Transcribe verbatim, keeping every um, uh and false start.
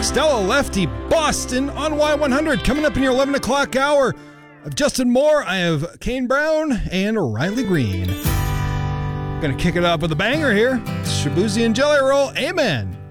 Stella Lefty, Boston on Y one hundred. Coming up in your eleven o'clock hour of Justin Moore, I have Kane Brown and Riley Green. Gonna kick it up with a banger here. It's Shabuzi and Jelly Roll. Amen.